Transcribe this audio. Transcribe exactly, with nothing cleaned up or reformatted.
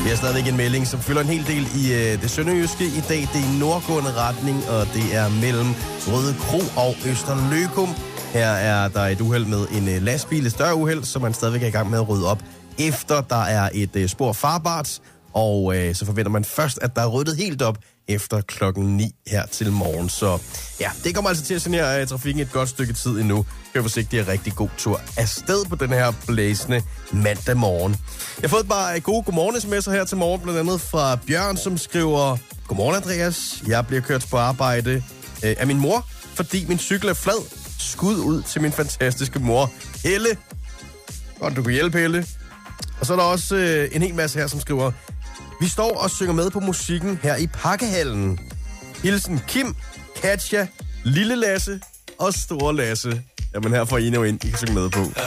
Vi har stadigvæk en melding, som fylder en hel del i øh, det sønderjyske i dag. Det er i nordgående retning, og det er mellem Røde Kro og Østerløkum. Her er der et uheld med en øh, lastbil, et større uheld, som man stadigvæk er i gang med at rydde op, efter der er et øh, spor farbart. Og øh, så forventer man først, at der er ryddet helt op efter klokken ni her til morgen. Så ja, det kommer altså til at genere øh, trafikken et godt stykke tid endnu. Kør forsigtigt og rigtig god tur afsted på den her blæsende mandag morgen. Jeg har fået et par gode godmorgen-sms'er her til morgen, blandt andet fra Bjørn, som skriver: Godmorgen, Andreas. Jeg bliver kørt på arbejde øh, af min mor, fordi min cykel er flad. Skud ud til min fantastiske mor, Helle. Godt, du kan hjælpe, Helle. Og så er der også øh, en hel masse her, som skriver: Vi står og synger med på musikken her i Pakkehallen. Hilsen Kim, Katja, Lille Lasse og Store Lasse. Jamen her får I endnu ind, I kan synge med på.